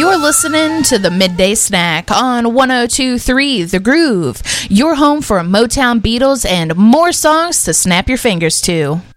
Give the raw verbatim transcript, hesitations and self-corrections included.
You're listening to the Midday Snack on one oh two point three The Groove, your home for Motown, Beatles, and more songs to snap your fingers to.